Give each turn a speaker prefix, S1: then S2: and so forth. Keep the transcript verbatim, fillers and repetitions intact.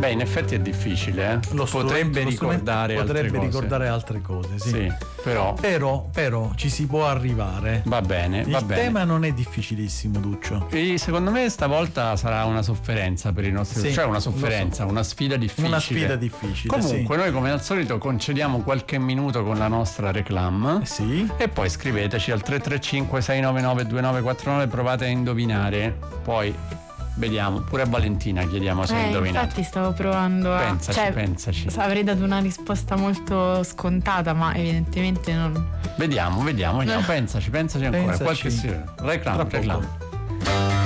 S1: Beh, in effetti è difficile, eh?
S2: Lo
S1: potrebbe ricordare
S2: potrebbe
S1: altre
S2: ricordare
S1: cose.
S2: altre cose, sì.
S1: Sì, però
S2: però però ci si può arrivare.
S1: Va bene,
S2: il
S1: va bene.
S2: Il tema non è difficilissimo, Duccio.
S1: E secondo me stavolta sarà una sofferenza per i nostri,
S2: sì,
S1: cioè una sofferenza, so. una sfida difficile.
S2: Una sfida difficile.
S1: Comunque
S2: sì.
S1: noi come al solito concediamo qualche minuto con la nostra reclam.
S2: Sì.
S1: E poi scriveteci al tre tre cinque sei nove nove due nove quattro nove, provate a indovinare. Poi vediamo, pure a Valentina chiediamo se
S3: eh,
S1: ha indovinato.
S3: Infatti stavo provando a
S1: pensaci,
S3: cioè,
S1: pensaci.
S3: Avrei dato una risposta molto scontata, ma evidentemente non.
S1: Vediamo, vediamo, vediamo. pensaci, pensaci ancora.
S2: Pensaci.
S1: Qualche sì. Reclam, reclam.